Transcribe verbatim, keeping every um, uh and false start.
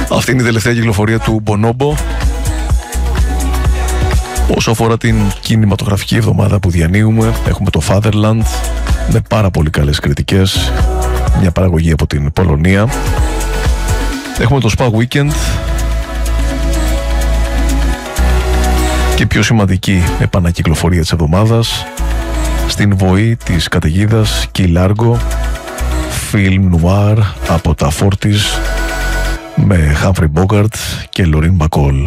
Αυτή είναι η τελευταία κυκλοφορία του Bonobo. Όσο αφορά την κινηματογραφική εβδομάδα που διανύουμε, έχουμε το Fatherland με πάρα πολύ καλές κριτικές, μια παραγωγή από την Πολωνία. Έχουμε το Spa Weekend και πιο σημαντική επανακυκλοφορία της εβδομάδας, Στην βοή της καταιγίδας Key Largo, film noir από τα Fortis με Humphrey Bogart και Lorraine Bacall.